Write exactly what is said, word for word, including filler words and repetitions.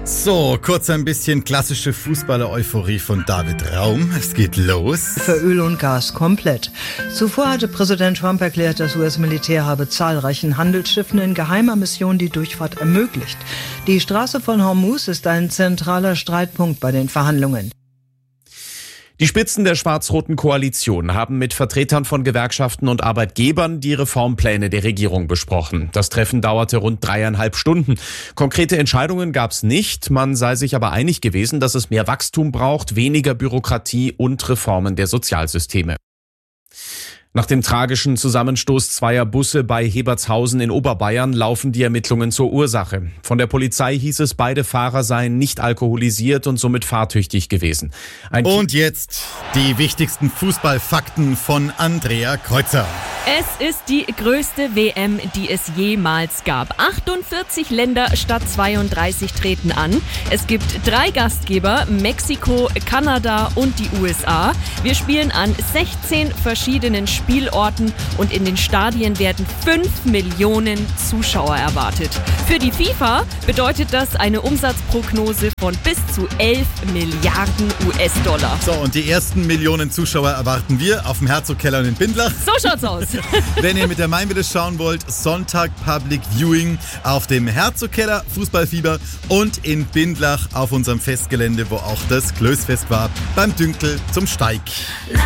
So, kurz ein bisschen klassische Fußballer-Euphorie von David Raum. Es geht los. Für Öl und Gas komplett. Zuvor hatte Präsident Trump erklärt, das U S-Militär habe zahlreichen Handelsschiffen in geheimer Mission die Durchfahrt ermöglicht. Die Straße von Hormuz ist ein zentraler Streitpunkt bei den Verhandlungen. Die Spitzen der schwarz-roten Koalition haben mit Vertretern von Gewerkschaften und Arbeitgebern die Reformpläne der Regierung besprochen. Das Treffen dauerte rund dreieinhalb Stunden. Konkrete Entscheidungen gab es nicht. Man sei sich aber einig gewesen, dass es mehr Wachstum braucht, weniger Bürokratie und Reformen der Sozialsysteme. Nach dem tragischen Zusammenstoß zweier Busse bei Hebertshausen in Oberbayern laufen die Ermittlungen zur Ursache. Von der Polizei hieß es, beide Fahrer seien nicht alkoholisiert und somit fahrtüchtig gewesen. Ein und jetzt die wichtigsten Fußballfakten von Andrea Kreuzer. Es ist die größte W M, die es jemals gab. achtundvierzig Länder statt zweiunddreißig treten an. Es gibt drei Gastgeber, Mexiko, Kanada und die U S A. Wir spielen an sechzehn verschiedenen Spielorten und in den Stadien werden fünf Millionen Zuschauer erwartet. Für die FIFA bedeutet das eine Umsatzprognose von bis zu elf Milliarden U S-Dollar. So, und die ersten Millionen Zuschauer erwarten wir auf dem Herzogkeller in Bindlach. So schaut's aus. Wenn ihr mit der Mainwelle schauen wollt, Sonntag Public Viewing auf dem Herzogkeller Fußballfieber und in Bindlach auf unserem Festgelände, wo auch das Klößfest war, beim Dünkel zum Steig.